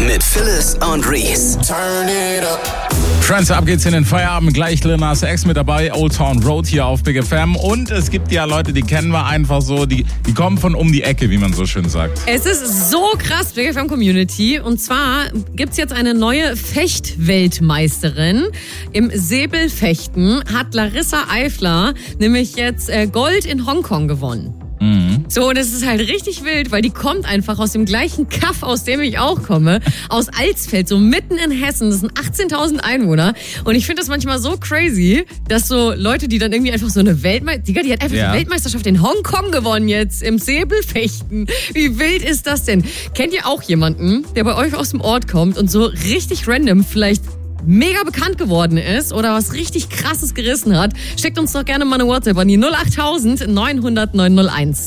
mit Phyllis und Reese. Turn it up. Friends, ab geht's in den Feierabend. Gleich Lil Nas X mit dabei, Old Town Road hier auf Big FM. Und es gibt ja Leute, die kennen wir einfach so, die kommen von um die Ecke, wie man so schön sagt. Es ist so krass, Big FM Community. Und zwar gibt's jetzt eine neue Fechtweltmeisterin. Im Säbelfechten hat Larissa Eifler nämlich jetzt Gold in Hongkong gewonnen. So, und es ist halt richtig wild, weil die kommt einfach aus dem gleichen Kaff, aus dem ich auch komme, aus Alsfeld, so mitten in Hessen. Das sind 18.000 Einwohner. Und ich finde das manchmal so crazy, dass so Leute, die dann irgendwie einfach so eine Weltmeisterschaft, die hat einfach die Weltmeisterschaft in Hongkong gewonnen jetzt, im Säbelfechten. Wie wild ist das denn? Kennt ihr auch jemanden, der bei euch aus dem Ort kommt und so richtig random vielleicht mega bekannt geworden ist oder was richtig Krasses gerissen hat? Schickt uns doch gerne mal eine WhatsApp an die 08000 900 901.